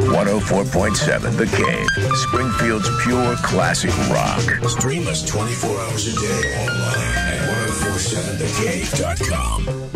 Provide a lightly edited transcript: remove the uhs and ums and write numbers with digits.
104.7 The Cave, Springfield's pure classic rock. Stream us 24 hours a day online at 1047thecave.com.